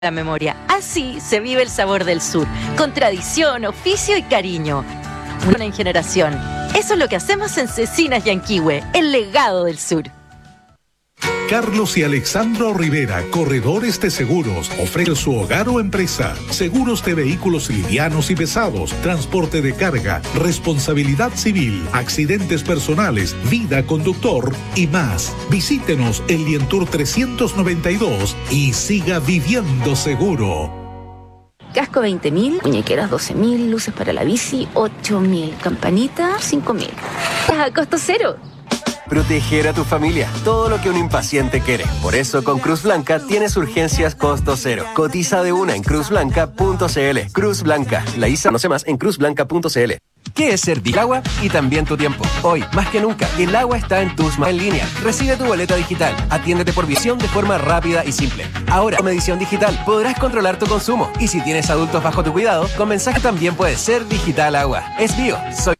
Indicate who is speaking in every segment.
Speaker 1: la memoria. Así se vive el sabor del sur, con tradición, oficio y cariño. Una en generación. Eso es lo que hacemos en Cecinas Yanquihue, el legado del sur.
Speaker 2: Carlos y Alexandro Rivera, corredores de seguros, ofrecen su hogar o empresa, seguros de vehículos livianos y pesados, transporte de carga, responsabilidad civil, accidentes personales, vida conductor y más. Visítenos en Lientour 392 y siga viviendo seguro.
Speaker 3: Casco 20.000, muñequeras 12.000, luces para la bici 8.000, campanita 5.000. A costo cero.
Speaker 4: Proteger a tu familia, todo lo que un impaciente quiere. Por eso con Cruz Blanca tienes urgencias costo cero. Cotiza de una en cruzblanca.cl. Cruz Blanca, la ISA conoce más en cruzblanca.cl. ¿Qué es ser Agua? Y también tu tiempo. Hoy, más que nunca, el agua está en tus manos en línea. Recibe tu boleta digital. Atiéndete por visión de forma rápida y simple. Ahora, con medición digital, podrás controlar tu consumo. Y si tienes adultos bajo tu cuidado, con mensaje también puedes ser Digital Agua. Es bio.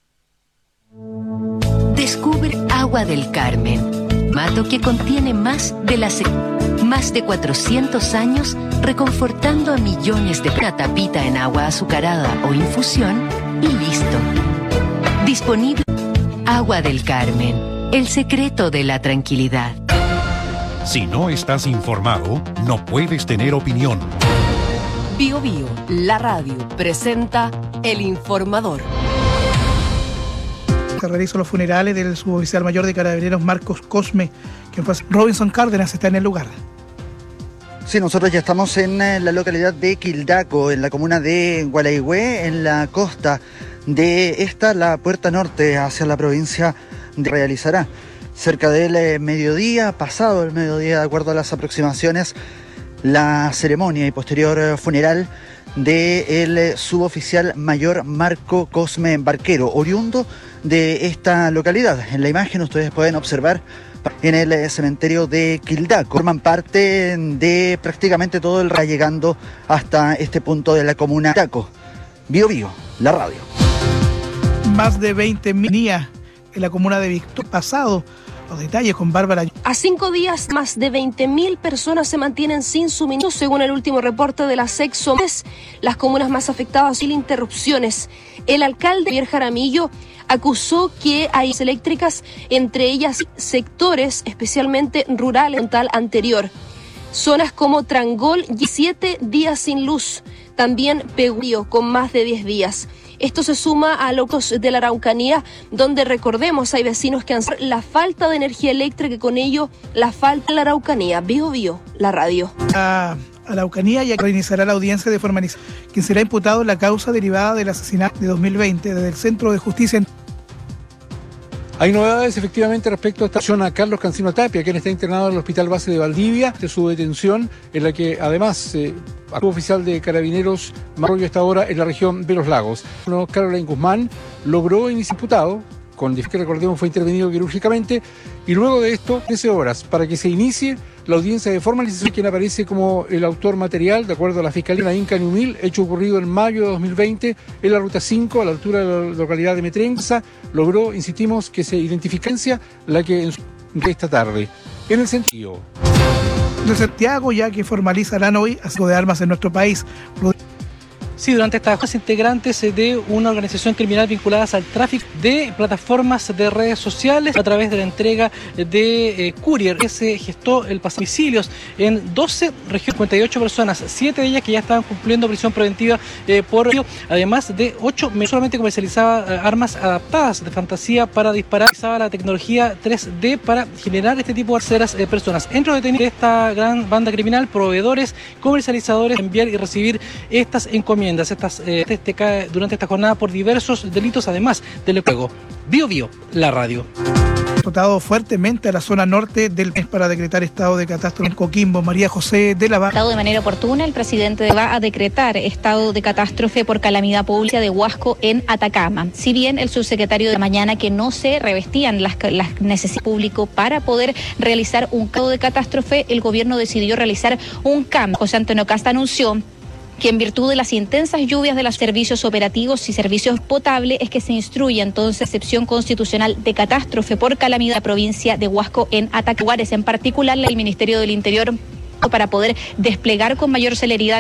Speaker 5: Descubre Agua del Carmen, mato que contiene más de 400 años reconfortando a millones de una tapita en agua azucarada o infusión y listo. Disponible Agua del Carmen, el secreto de la tranquilidad.
Speaker 6: Si no estás informado, no puedes tener opinión.
Speaker 7: Bio Bio, la radio, presenta El Informador.
Speaker 8: Se realizan los funerales del suboficial mayor de Carabineros Marcos Cosme, quien fue Robinson Cárdenas está en el lugar.
Speaker 9: Sí, nosotros ya estamos en la localidad de Quildaco, en la comuna de Gualeguay, en la costa de la puerta norte hacia la provincia de realizará. Cerca del mediodía, pasado el mediodía, de acuerdo a las aproximaciones, la ceremonia y posterior funeral del suboficial mayor Marco Cosme Barquero, oriundo de esta localidad. En la imagen ustedes pueden observar en el cementerio de Quildaco. Forman parte de prácticamente todo el llegando hasta este punto de la comuna de Taco. Bio Bio, la radio.
Speaker 8: Más de 20.000 en la comuna de Victoria pasado. Los detalles con Bárbara.
Speaker 10: A 5 días, más de 20.000 personas se mantienen sin suministro, según el último reporte de la Sexo. Las comunas más afectadas sin interrupciones. El alcalde Javier Jaramillo acusó que hay eléctricas, entre ellas sectores especialmente rurales tal anterior. Zonas como Trangol y 7 días sin luz. También Peguío con más de 10 días. Esto se suma a los de la Araucanía, donde recordemos hay vecinos que han la falta de energía eléctrica y con ello la falta de la Araucanía. Bio Bio, la radio.
Speaker 8: A la Araucanía ya reiniciará la audiencia de formalización, quien será imputado en la causa derivada del asesinato de 2020 desde el Centro de Justicia.
Speaker 11: Hay novedades efectivamente respecto a esta acción a Carlos Cancino Tapia, quien está internado en el Hospital Base de Valdivia, de su detención, en la que además el oficial de Carabineros Marroyo está ahora en la región de Los Lagos. Caroline Guzmán logró iniciar imputado, con que recordemos fue intervenido quirúrgicamente, y luego de esto 13 horas para que se inicie la audiencia de formalización, quien aparece como el autor material, de acuerdo a la Fiscalía, la Inca Ñumil, hecho ocurrido en mayo de 2020 en la Ruta 5, a la altura de la localidad de Metrenza, logró, insistimos, que se identificancia la que esta tarde. En el sentido
Speaker 8: de Santiago, ya que formalizarán hoy asco de armas en nuestro país.
Speaker 12: Sí, durante estas integrantes de una organización criminal vinculadas al tráfico de plataformas de redes sociales a través de la entrega de courier que se gestó el pasado domicilios en 12 regiones, 58 personas, 7 de ellas que ya estaban cumpliendo prisión preventiva por ello, además de 8 solamente comercializaba armas adaptadas de fantasía para disparar, utilizaba la tecnología 3D para generar este tipo de terceras personas. Entre los detenidos de esta gran banda criminal, proveedores, comercializadores, enviar y recibir estas encomiendas. Durante esta jornada por diversos delitos, además del juego. Bio Bio, la radio.
Speaker 8: Explotado fuertemente a la zona norte del país para decretar estado de catástrofe en Coquimbo. María José de la Barra.
Speaker 13: De manera oportuna, el presidente va a decretar estado de catástrofe por calamidad pública de Huasco en Atacama. Si bien el subsecretario de la mañana que no se revestían las necesidades públicas para poder realizar un estado de catástrofe, el gobierno decidió realizar un cambio. José Antonio Casta anunció que en virtud de las intensas lluvias de los servicios operativos y servicios potables es que se instruye entonces excepción constitucional de catástrofe por calamidad de la provincia de Huasco en Atacaguares. En particular, el Ministerio del Interior para poder desplegar con mayor celeridad